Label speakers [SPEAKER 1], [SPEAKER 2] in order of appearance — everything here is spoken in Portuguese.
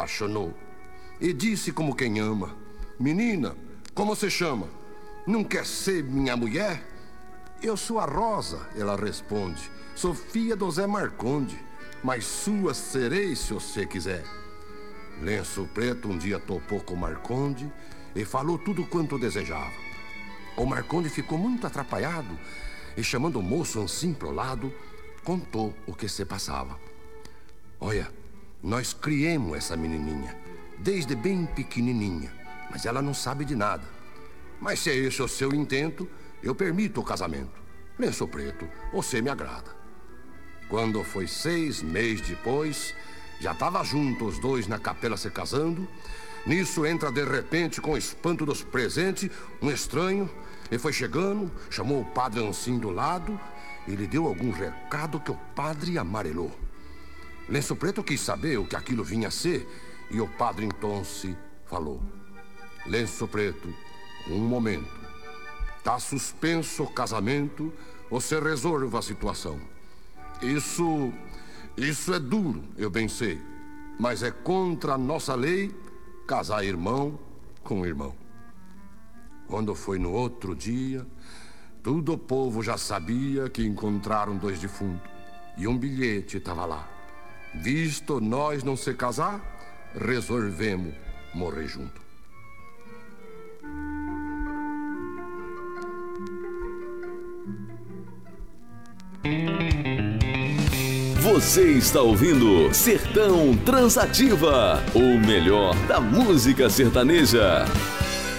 [SPEAKER 1] apaixonou e disse como quem ama: menina, como se chama? Não quer ser minha mulher? Eu sou a Rosa, ela responde, Sofia do Zé Marconde, mas sua serei se você quiser. Lenço Preto um dia topou com o Marconde e falou tudo quanto desejava. O Marconde ficou muito atrapalhado e, chamando o moço assim pro lado, contou o que se passava. Olha, nós criemos essa menininha desde bem pequenininha, mas ela não sabe de nada. Mas se é esse o seu intento, eu permito o casamento. Lenço Preto, você me agrada. Quando foi 6 meses depois, já estava junto os dois na capela se casando. Nisso entra de repente, com o espanto dos presentes, um estranho, e foi chegando, chamou o padre Ansim do lado e lhe deu algum recado que o padre amarelou. Lenço Preto quis saber o que aquilo vinha a ser, e o padre então se falou: Lenço Preto, um momento. Tá suspenso o casamento, você resolva a situação. Isso é duro, eu bem sei, mas é contra a nossa lei casar irmão com irmão. Quando foi no outro dia, todo o povo já sabia que encontraram 2 defuntos, e um bilhete estava lá: visto nós não se casar, resolvemos morrer junto.
[SPEAKER 2] Você está ouvindo Sertão Transativa, o melhor da música sertaneja.